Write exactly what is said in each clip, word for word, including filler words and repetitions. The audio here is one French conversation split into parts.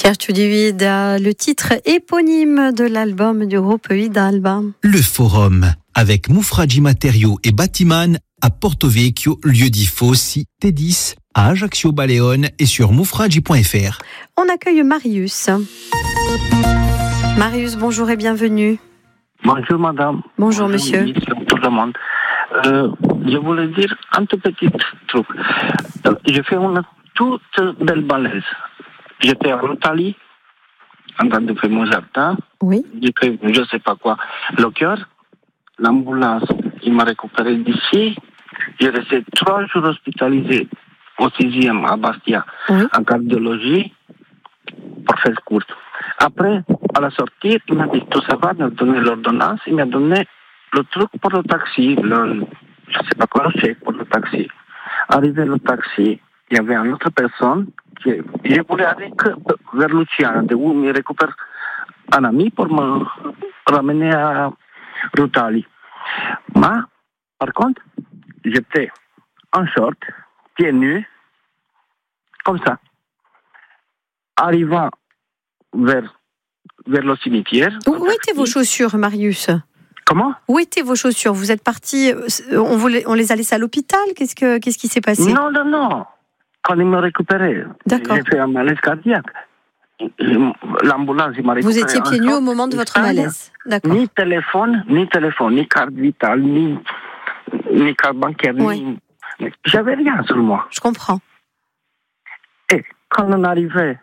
Pierre Tudivid, le titre éponyme de l'album du groupe Hidalba. Le Forum, avec Moufradji Matériaux et Batiman à Porto Vecchio, lieu dit Fossi, T dix, à Ajaccio Baleone et sur moufradji point f r. On accueille Marius. Marius, bonjour et bienvenue. Bonjour madame. Bonjour, bonjour monsieur. Bonjour tout le monde. Euh, je voulais dire un tout petit truc. Euh, j'ai fait une toute belle balèze. J'étais en Italie, en train de faire mon jardin. Oui. J'ai fait je ne sais pas quoi. Le cœur, l'ambulance, il m'a récupéré d'ici. J'ai resté trois jours hospitalisé au sixième à Bastia, oui. En cardiologie, pour faire courte. Après, à la sortie, il m'a dit tout ça va, il m'a donné l'ordonnance, il m'a donné le truc pour le taxi, le, je ne sais pas quoi, le chèque pour le taxi. Arrivé le taxi, il y avait une autre personne qui, je voulais aller vers Luciana, de où il récupère un ami pour me ramener à Rutali. Mais, par contre, j'étais en short, pieds nus, comme ça. Arrivant vers, vers le cimetière. Où étaient vos chaussures, Marius ? Comment ? Où étaient vos chaussures ? Vous êtes parti, on, vous les, on les a laissées à l'hôpital ? Qu'est-ce, que, qu'est-ce qui s'est passé ? Non, non, non. Quand ils m'ont récupéré, D'accord. J'ai fait un malaise cardiaque. L'ambulance, il m'a récupéré. Vous étiez pieds nus au moment de votre malaise. D'accord. Ni téléphone, ni téléphone, ni carte vitale, ni, ni carte bancaire, oui. ni... J'avais rien sur moi. Je comprends. Et quand on arrivait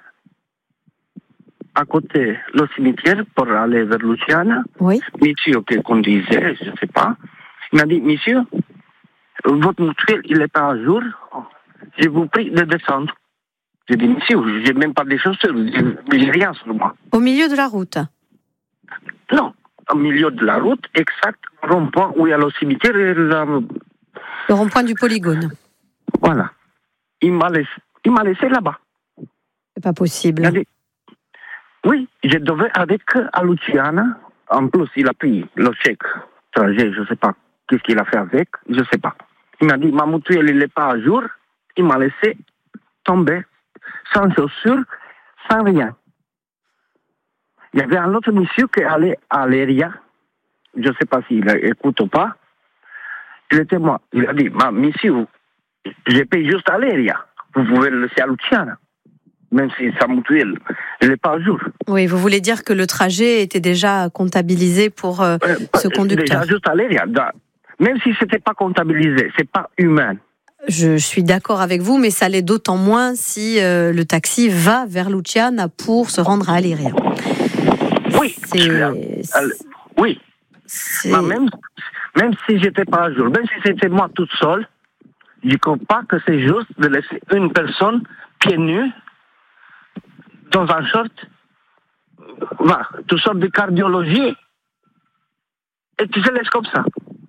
à côté le cimetière pour aller vers Luciana, oui. Monsieur qui conduisait, je ne sais pas, il m'a dit, monsieur, votre mutuelle, il n'est pas à jour, je vous prie de descendre. J'ai dit, monsieur, je n'ai même pas de chaussures, je n'ai rien sur moi. Au milieu de la route ? Non, au milieu de la route, exact, rond-point où il y a le cimetière et la... Le rond-point du polygone. Voilà. Il m'a laissé, il m'a laissé là-bas. C'est pas possible. Il a dit, oui, je devais avec à Luciana. En plus, il a pris le chèque trajet, je ne sais pas qu'est-ce qu'il a fait avec, je ne sais pas. Il m'a dit, ma mutuelle, il n'est pas à jour. Il m'a laissé tomber, sans chaussures, sans rien. Il y avait un autre monsieur qui allait à l'Eria. Je ne sais pas s'il écoute ou pas. Il était moi. Il a dit, ma monsieur, je paye juste à l'Eria. Vous pouvez le laisser à Luciana. Même si sa mutuelle, elle n'est pas à jour. Oui, vous voulez dire que le trajet était déjà comptabilisé pour euh, euh, ce conducteur. Déjà juste à l'Eria. Même si ce n'était pas comptabilisé, ce n'est pas humain. Je suis d'accord avec vous, mais ça l'est d'autant moins si euh, le taxi va vers Luciana pour se rendre à Aléria. Oui, c'est... oui. C'est... Mais même, même si je n'étais pas à jour, même si c'était moi toute seule, je ne crois pas que c'est juste de laisser une personne pieds nus dans un short, voilà, tout sort de cardiologie, et tu se laisses comme ça.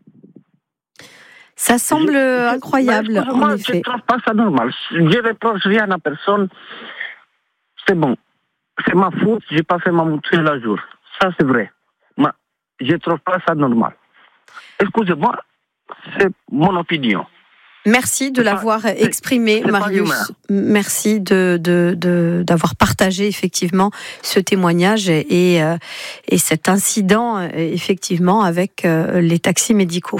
Ça semble je, incroyable, en moi, effet. Je ne trouve pas ça normal. Je ne reproche rien à personne. C'est bon. C'est ma faute, je n'ai pas fait ma mutuelle à jour. Ça, c'est vrai. Mais je ne trouve pas ça normal. Excusez-moi, c'est mon opinion. Merci de c'est l'avoir pas, exprimé, c'est, c'est Marius. Merci de, de, de, d'avoir partagé effectivement ce témoignage et, et, et cet incident effectivement avec les taxis médicaux.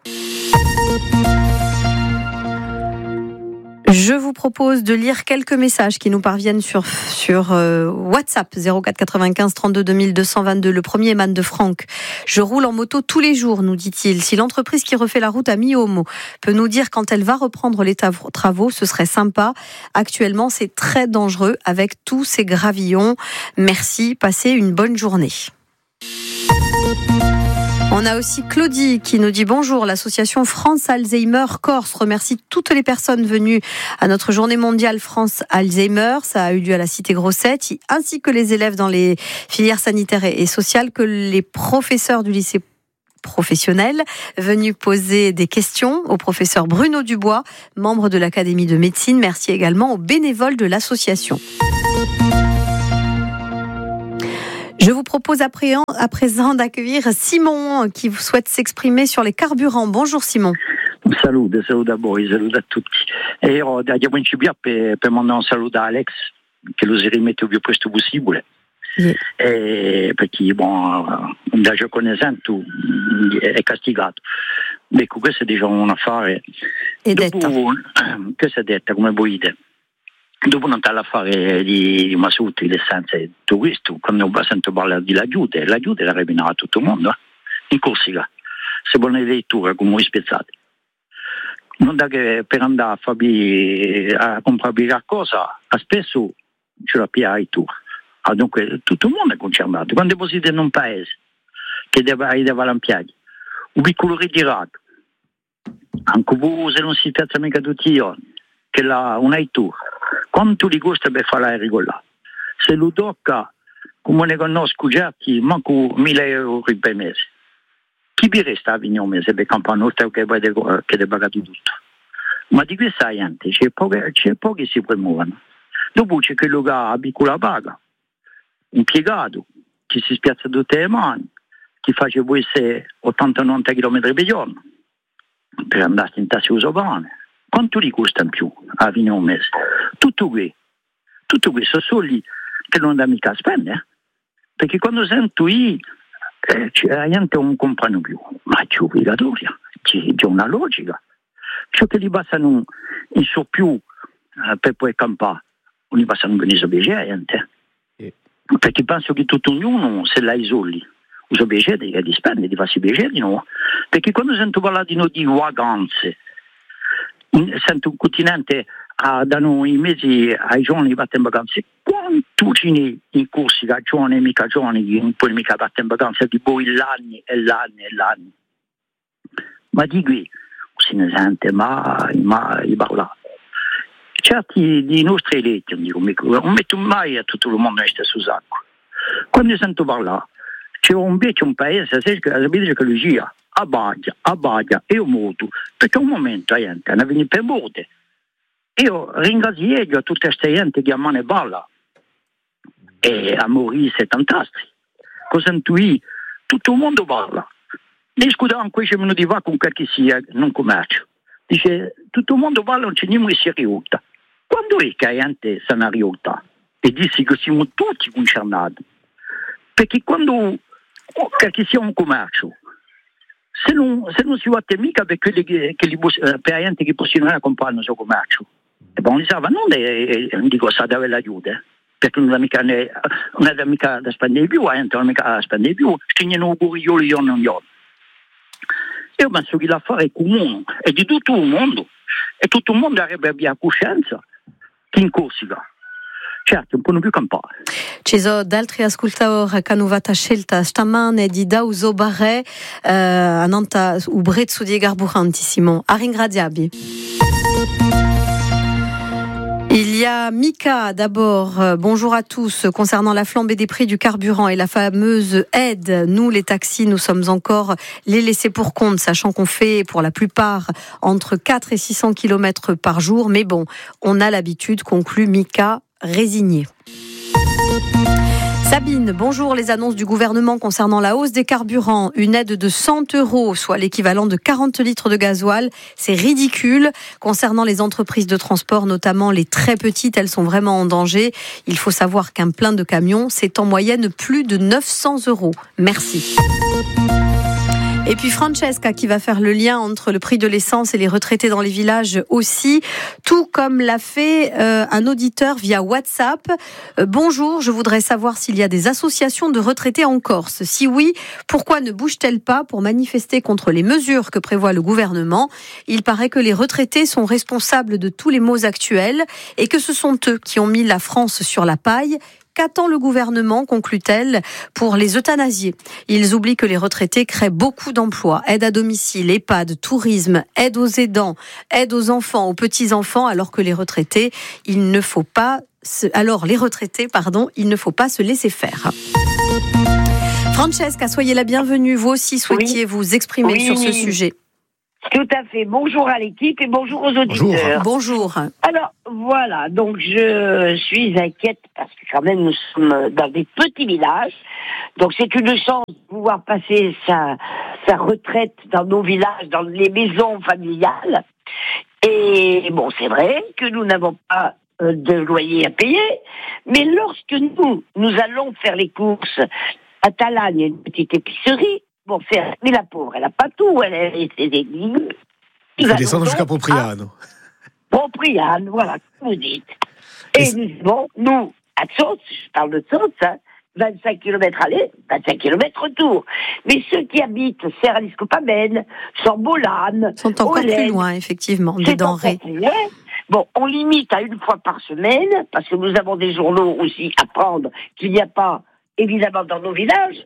Je vous propose de lire quelques messages qui nous parviennent sur, sur euh, WhatsApp zéro quatre quatre-vingt-quinze trente-deux deux mille deux cent vingt-deux. Le premier émane de Franck. Je roule en moto tous les jours, nous dit-il. Si l'entreprise qui refait la route à mi-homo peut nous dire quand elle va reprendre les travaux, ce serait sympa. Actuellement, c'est très dangereux avec tous ces gravillons. Merci, passez une bonne journée. On a aussi Claudie qui nous dit bonjour. L'association France Alzheimer Corse remercie toutes les personnes venues à notre journée mondiale France Alzheimer. Ça a eu lieu à la Cité Grossetti, ainsi que les élèves dans les filières sanitaires et sociales, que les professeurs du lycée professionnel venus poser des questions au professeur Bruno Dubois, membre de l'Académie de médecine. Merci également aux bénévoles de l'association. Je vous propose à présent d'accueillir Simon qui souhaite s'exprimer sur les carburants. Bonjour Simon. Salute, saluto a voi, saluto a tutti. E io da Chiavincipia per, per mandare un saluto a Alex, che lo si rimette il più presto possibile. Yeah. Eh, perché bon, da già conoscendo è castigato. Ecco, questo è diciamo un affare. È Dopo, detta. questa è detta come voi dite. Dopo non c'è l'affare di Masutti, l'essenza di tutto questo, quando sento parlare di l'aiuto, l'aiuto la rebinava a tutto il mondo, eh? In Corsica, se buone letture come voi spezzate. Non da che per andare a, fare, a comprare qualcosa, spesso ce la pia ai tour. Ah, dunque tutto il mondo è concernato. Quando voi siete in un paese che deve, deve lampiare, un piccolo ritirato, anche voi se non si piazza mica tutti i giorni, che la un hai tour, quanto gli costa per fare la regolare? Se lo tocca, come ne conosco certi, manco mille euro per mese. Chi vi resta a venire un mese per campare oltre che deve pagare tutto? Ma di questa gente c'è pochi, c'è pochi si promuovono. Dopo c'è quello che ha piccola paga, impiegato, che si spiazza tutte le mani, che fa ottanta novanta chilometri per giorno per andare in tassi uso pane. Quanto gli costa in più a venire un mese? Tutto qui, tutto questo soldi che non da mica spendere, eh? Perché quando sento io, eh, la gente non comprano più, ma c'è obbligatoria, c'è, c'è una logica. Ciò che gli bastano in so più eh, per poi campare, non gli bastano bene so piacere la gente. Eh. Perché penso che tutto ognuno se la isoli. Uso piacere che di spendere, di farsi piacere di no. Perché quando sento parlare di noi di vacanze, sento un continente a, da noi i mesi ai giorni batte in vacanze, quanto ce ne in Corsica giorni e mica giorni che non puoi mica batte in vacanze di voi l'anni e l'anni e l'anni, ma di qui si ne sente mai mai parlare. Certi dei nostri eletti non dico, non metto mai a tutto il mondo nello stesso sacco. Quando sento parlare c'è invece un paese che sapete che lui gira a Baggia, a Baggia e io muto, perché un momento la gente ne viene per morte. Io ringrazio a tutta questa gente che a me ne parla e a Maurice e tant'altri. Cosa intui? Tutto il mondo parla. Discutiamo anche quindici minuti fa con quel che sia non commercio. Dice, tutto il mondo parla, non c'è niente che si riulta. Quando è che la gente se ne riulta? E dice che siamo tutti concernati. Perché quando che sia un commercio, se non, se non si va mica per quelli che, che li, per la gente che possono comprare il suo commercio, e poi non sa, non dico sa dare l'aiuto, perché non è mica, non è mica da spendere più, la gente non è mica da spendere più, stignano augurioli giorno in giorno. Io penso che l'affare è comune, è di tutto il mondo, e tutto il mondo avrebbe abbia coscienza che in Corsica. Certo, un po' più campare. Ci sono altri ascoltatori che hanno fatto scelta stamane di Dauso Barre eh, a Nanta u Brezzo di Garburantissimo. A ringraziarvi. Il y a Mika d'abord. Bonjour à tous. Concernant la flambée des prix du carburant et la fameuse aide, nous les taxis, nous sommes encore les laissés pour compte, sachant qu'on fait pour la plupart entre quatre et six cents kilomètres par jour. Mais bon, on a l'habitude, conclut Mika, résigné. Sabine, bonjour. Les annonces du gouvernement concernant la hausse des carburants, une aide de cent euros, soit l'équivalent de quarante litres de gasoil, c'est ridicule. Concernant les entreprises de transport, notamment les très petites, elles sont vraiment en danger. Il faut savoir qu'un plein de camions, c'est en moyenne plus de neuf cents euros. Merci. Et puis Francesca qui va faire le lien entre le prix de l'essence et les retraités dans les villages aussi, tout comme l'a fait euh, un auditeur via WhatsApp. Euh, bonjour, je voudrais savoir s'il y a des associations de retraités en Corse. Si oui, pourquoi ne bougent-elles pas pour manifester contre les mesures que prévoit le gouvernement ? Il paraît que les retraités sont responsables de tous les maux actuels et que ce sont eux qui ont mis la France sur la paille. Qu'attend le gouvernement, conclut-elle, pour les euthanasier ? Ils oublient que les retraités créent beaucoup d'emplois. Aide à domicile, EHPAD, tourisme, aide aux aidants, aide aux enfants, aux petits-enfants, alors que les retraités, il ne faut pas se... alors les retraités, pardon, il ne faut pas se laisser faire. Francesca, soyez la bienvenue. Vous aussi souhaitiez oui. vous exprimer oui. sur ce sujet. Tout à fait. Bonjour à l'équipe et bonjour aux auditeurs. Bonjour. Bonjour. Alors, voilà. Donc, je suis inquiète parce que quand même, nous sommes dans des petits villages. Donc, c'est une chance de pouvoir passer sa, sa retraite dans nos villages, dans les maisons familiales. Et bon, c'est vrai que nous n'avons pas euh, de loyer à payer. Mais lorsque nous, nous allons faire les courses à Talanne, il y a une petite épicerie, bon, faire, mais la pauvre, elle n'a pas tout, elle a des légumes. Il faut descendre jusqu'à Propriane. Propriane, voilà, comme vous dites. Et, Et nous, bon, nous, à Tsotz, je parle de Tsotz, hein, vingt-cinq kilomètres aller, vingt-cinq kilomètres retour. Mais ceux qui habitent Serre-Liscopamène, Sorbolane, sont encore Olène, plus loin, effectivement, des denrées. Bon, on limite à une fois par semaine, parce que nous avons des journaux aussi à prendre qu'il n'y a pas, évidemment, dans nos villages.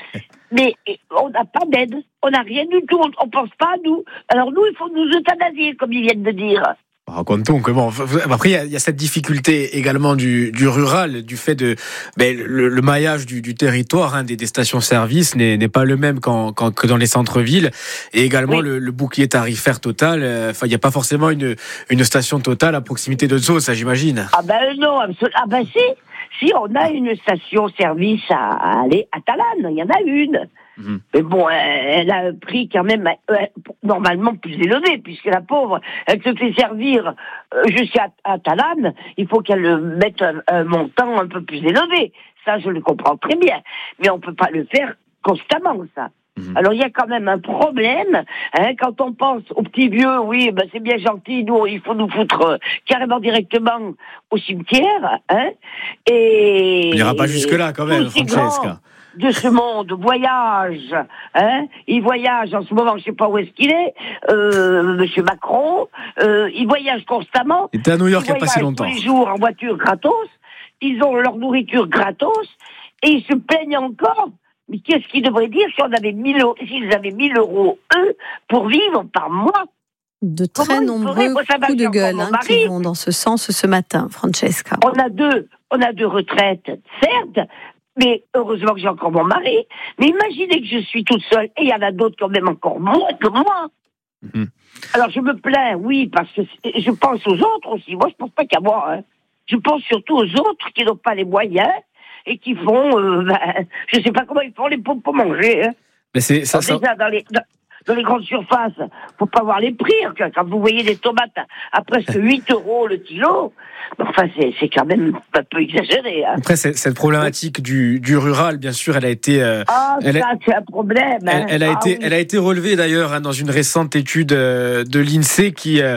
Mais on n'a pas d'aide, on n'a rien du tout, on ne pense pas à nous. Alors nous, il faut nous euthanasier, comme ils viennent de dire. Raconte-t-on comment. Après, il y, y a cette difficulté également du, du rural, du fait de ben, le, le maillage du, du territoire, hein, des, des stations-service n'est, n'est pas le même qu'en, qu'en, que dans les centres-villes, et également oui. le, le bouclier tarifaire total. Enfin, euh, il n'y a pas forcément une, une station totale à proximité de Tsotz, ça j'imagine. Ah ben non, absolument. Ah ben si, si on a une station-service à, à aller à Talanne, il y en a une. Mmh. Mais bon, elle a un prix quand même euh, normalement plus élevé, puisque la pauvre, elle se fait servir euh, jusqu'à à Talanne, il faut qu'elle mette un, un montant un peu plus élevé. Ça, je le comprends très bien. Mais on peut pas le faire constamment, ça. Mmh. Alors, il y a quand même un problème, hein, quand on pense aux petits vieux, oui, ben, c'est bien gentil, nous, il faut nous foutre euh, carrément directement au cimetière, hein, et... Il n'ira pas jusque-là, quand même, Francesca. De ce monde voyage, hein, il voyage en ce moment, je sais pas où est-ce qu'il est, euh, Monsieur Macron, euh, il voyage constamment. Il était à New York il n'y a pas si longtemps. Tous les jours en voiture gratos, ils ont leur nourriture gratos, et ils se plaignent encore. Mais qu'est-ce qu'ils devraient dire si on avait mille euros, s'ils avaient mille euros, eux, pour vivre par mois? De très Comment nombreux coups de gueule hein, qui vont dans ce sens ce matin, Francesca. On a deux, on a deux retraites, certes, mais heureusement que j'ai encore mon mari. Mais imaginez que je suis toute seule, et il y en a d'autres quand même encore moins que moi. Mmh. Alors je me plains, oui, parce que je pense aux autres aussi. Moi, je pense pas qu'à moi. Hein. Je pense surtout aux autres qui n'ont pas les moyens et qui font, euh, ben, je sais pas comment ils font les pauvres pour manger. Hein. Mais c'est ça. Alors, déjà, dans les, dans, dans les grandes surfaces, faut pas voir les prix. Quand vous voyez des tomates à presque huit euros le kilo, enfin, c'est, c'est quand même un peu exagéré. Hein. Après, c'est, cette problématique du, du rural, bien sûr, elle a été... Euh, ah, elle ça, a, c'est un problème. Hein. Elle, elle, a ah, été, oui. elle a été relevée, d'ailleurs, hein, dans une récente étude euh, de l'INSEE qui... Euh,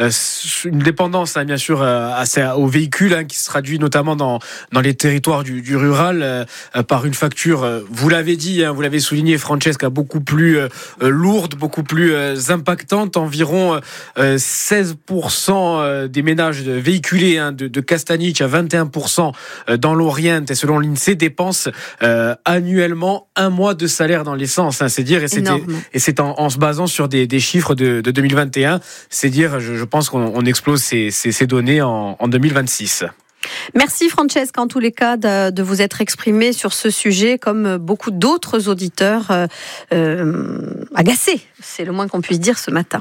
une dépendance, hein, bien sûr, euh, assez, aux véhicules, hein, qui se traduit notamment dans, dans les territoires du, du rural, euh, par une facture, euh, vous l'avez dit, hein, vous l'avez souligné, Francesca, beaucoup plus euh, lourde, beaucoup plus euh, impactante. Environ euh, seize pour cent des ménages véhiculés, hein, de, de Castanic à vingt et un pour cent dans l'Orient, et selon l'INSEE, dépensent euh, annuellement un mois de salaire dans l'essence. Hein, c'est dire, et, c'était, et c'est en, en se basant sur des, des chiffres de, de deux mille vingt et un. C'est dire, je, je pense qu'on on explose ces, ces, ces données en, en deux mille vingt-six. Merci Francesca, en tous les cas, de, de vous être exprimée sur ce sujet, comme beaucoup d'autres auditeurs euh, euh, agacés. C'est le moins qu'on puisse dire ce matin.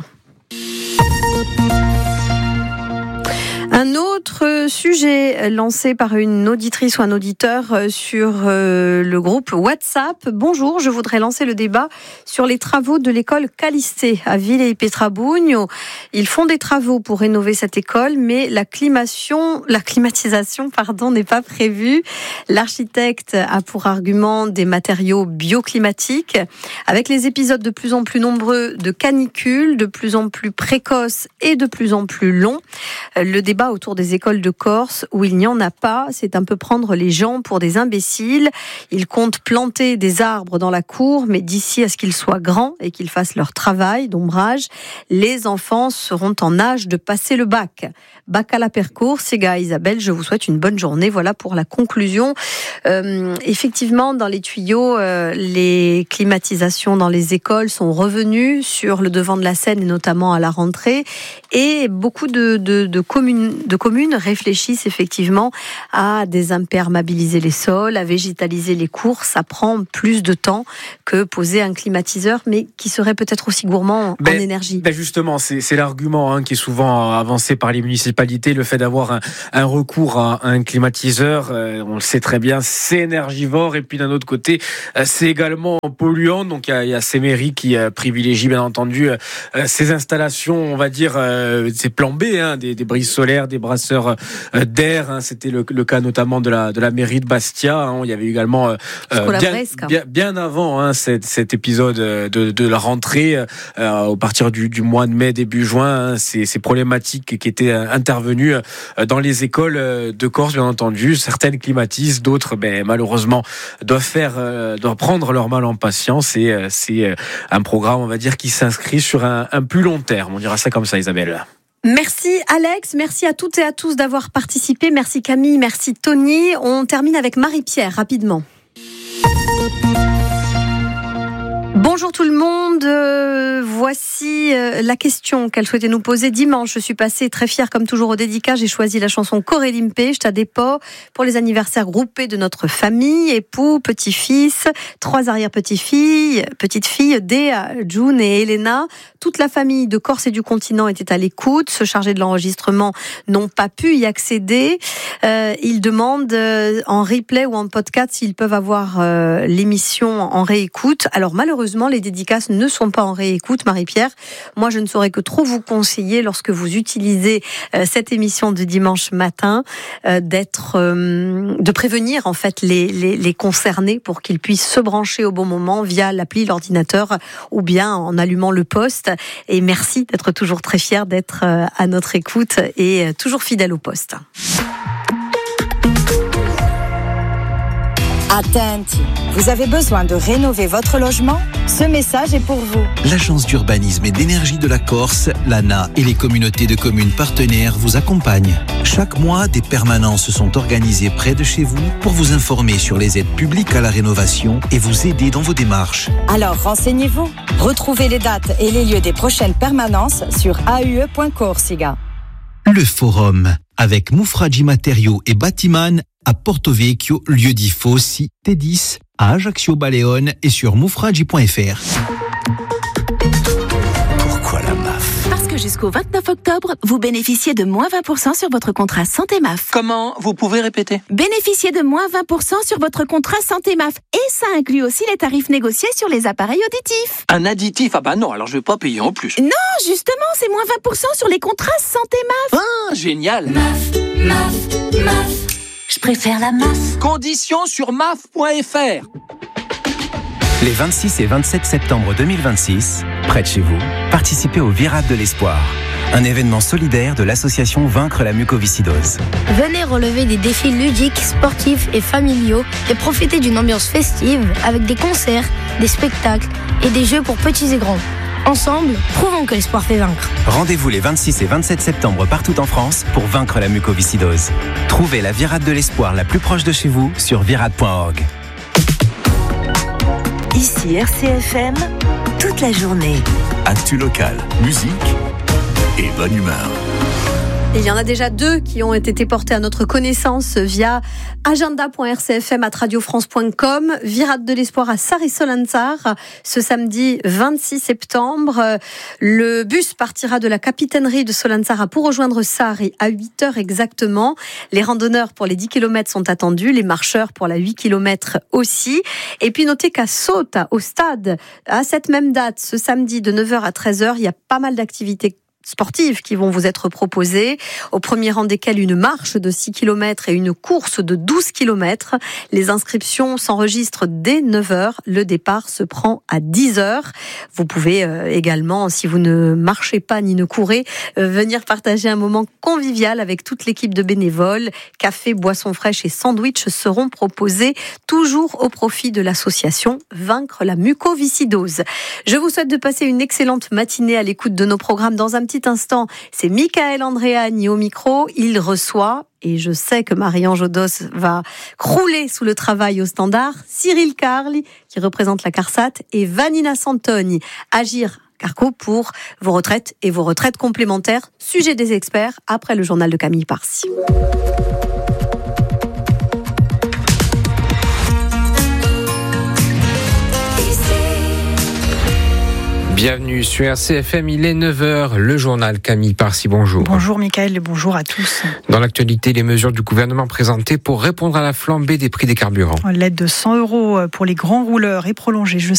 Un autre sujet lancé par une auditrice ou un auditeur sur le groupe WhatsApp. Bonjour, je voudrais lancer le débat sur les travaux de l'école Calistée à Villers-Pétrabugno. Ils font des travaux pour rénover cette école, mais la climatisation, la climatisation, pardon, n'est pas prévue. L'architecte a pour argument des matériaux bioclimatiques. Avec les épisodes de plus en plus nombreux de canicules, de plus en plus précoces et de plus en plus longs, le débat autour des écoles de Corse où il n'y en a pas, c'est un peu prendre les gens pour des imbéciles. Ils comptent planter des arbres dans la cour, mais d'ici à ce qu'ils soient grands et qu'ils fassent leur travail d'ombrage, les enfants seront en âge de passer le bac. Bac à la percours, Séga Isabelle, je vous souhaite une bonne journée. Voilà pour la conclusion. Euh, effectivement, dans les tuyaux, euh, les climatisations dans les écoles sont revenues sur le devant de la scène, et notamment à la rentrée. Et beaucoup de, de, de communes de communes réfléchissent effectivement à désimperméabiliser les sols, à végétaliser les cours. Ça prend plus de temps que poser un climatiseur, mais qui serait peut-être aussi gourmand ben, en énergie. Ben justement, c'est, c'est l'argument hein, qui est souvent avancé par les municipalités, le fait d'avoir un, un recours à un climatiseur. Euh, on le sait très bien, c'est énergivore, et puis d'un autre côté, euh, c'est également polluant. Donc il y a, il y a ces mairies qui euh, privilégient bien entendu euh, ces installations, on va dire, euh, ces plans B, hein, des, des brises solaires, faire des brasseurs d'air. Hein. C'était le, le cas notamment de la, de la mairie de Bastia. Hein. Il y avait également euh, bien, bien, bien avant hein, cet, cet épisode de, de la rentrée, euh, au partir du, du mois de mai, début juin, hein, ces, ces problématiques qui étaient intervenues dans les écoles de Corse, bien entendu. Certaines climatisent, d'autres, ben, malheureusement, doivent faire, euh, doivent prendre leur mal en patience. Et euh, c'est un programme, on va dire, qui s'inscrit sur un, un plus long terme. On dira ça comme ça, Isabelle. Merci Alex, merci à toutes et à tous d'avoir participé. Merci Camille, merci Tony. On termine avec Marie-Pierre, rapidement. Bonjour tout le monde, euh, voici euh, la question qu'elle souhaitait nous poser dimanche. Je suis passée très fière comme toujours au dédicat, j'ai choisi la chanson Corélimpe, J't'a des pots pour les anniversaires groupés de notre famille, époux, petit-fils, trois arrière-petits-filles, petites-filles, Déa, June et Elena. Toute la famille de Corse et du continent était à l'écoute, se charger de l'enregistrement n'ont pas pu y accéder. Euh, ils demandent euh, en replay ou en podcast s'ils peuvent avoir euh, l'émission en réécoute. Alors malheureusement, les dédicaces ne sont pas en réécoute, Marie-Pierre. Moi, je ne saurais que trop vous conseiller, lorsque vous utilisez euh, cette émission de dimanche matin, euh, d'être, euh, de prévenir en fait les, les, les concernés pour qu'ils puissent se brancher au bon moment via l'appli, l'ordinateur ou bien en allumant le poste. Et merci d'être toujours très fiers d'être euh, à notre écoute et euh, toujours fidèles au poste. Attenti, vous avez besoin de rénover votre logement ? Ce message est pour vous. L'Agence d'urbanisme et d'énergie de la Corse, l'A N A et les communautés de communes partenaires vous accompagnent. Chaque mois, des permanences sont organisées près de chez vous pour vous informer sur les aides publiques à la rénovation et vous aider dans vos démarches. Alors renseignez-vous. Retrouvez les dates et les lieux des prochaines permanences sur a u e point corsica. Le forum, avec Moufradji Matériaux et Batiman, à Porto Vecchio, lieu dit Fossi, T dix, à Ajaccio Baleone et sur moufradji point f r. Pourquoi la M A F ? Parce que jusqu'au vingt-neuf octobre, vous bénéficiez de moins vingt pour cent sur votre contrat Santé M A F. Comment ? Vous pouvez répéter ? Bénéficiez de moins vingt pour cent sur votre contrat Santé M A F. Et ça inclut aussi les tarifs négociés sur les appareils auditifs. Un additif ? Ah bah non, alors je vais pas payer en plus. Non, justement, c'est moins vingt pour cent sur les contrats Santé M A F. Ah, génial ! M A F, M A F, M A F. Je préfère la M A F. Conditions sur M A F point f r. Les vingt-six et vingt-sept septembre deux mille vingt-six, près de chez vous, participez au Virade de l'Espoir, un événement solidaire de l'association Vaincre la mucoviscidose. Venez relever des défis ludiques, sportifs et familiaux et profiter d'une ambiance festive avec des concerts, des spectacles et des jeux pour petits et grands. Ensemble, prouvons que l'espoir fait vaincre. Rendez-vous les vingt-six et vingt-sept septembre partout en France pour vaincre la mucoviscidose. Trouvez la Virade de l'Espoir la plus proche de chez vous sur virade point org. Ici R C F M, toute la journée. Actu locale, musique et bonne humeur. Et il y en a déjà deux qui ont été portés à notre connaissance via agenda point r c f m arobase radio france point com. Virade de l'Espoir à Sarri-Solanzar ce samedi vingt-six septembre. Le bus partira de la capitainerie de Solanzara pour rejoindre Sarri à huit heures exactement. Les randonneurs pour les dix kilomètres sont attendus, les marcheurs pour la huit kilomètres aussi. Et puis notez qu'à Sota, au stade, à cette même date, ce samedi de neuf heures à treize heures, il y a pas mal d'activités sportives qui vont vous être proposées, au premier rang desquelles une marche de six kilomètres et une course de douze kilomètres. Les inscriptions s'enregistrent dès neuf heures. Le départ se prend à dix heures. Vous pouvez euh, également, si vous ne marchez pas ni ne courez, euh, venir partager un moment convivial avec toute l'équipe de bénévoles. Café, boissons fraîches et sandwichs seront proposés, toujours au profit de l'association Vaincre la mucoviscidose. Je vous souhaite de passer une excellente matinée à l'écoute de nos programmes. Dans un petit instant, c'est Michael Andréani au micro. Il reçoit, et je sais que Marie-Ange Odos va crouler sous le travail au standard, Cyril Carli, qui représente la CARSAT, et Vanina Santoni, Agir Carco pour vos retraites et vos retraites complémentaires. Sujet des experts, après le journal de Camille Parsi. Bienvenue sur R C F M, il est neuf heures, le journal Camille Parsi, bonjour. Bonjour Mickaël et bonjour à tous. Dans l'actualité, les mesures du gouvernement présentées pour répondre à la flambée des prix des carburants. L'aide de cent euros pour les grands rouleurs est prolongée jusqu'à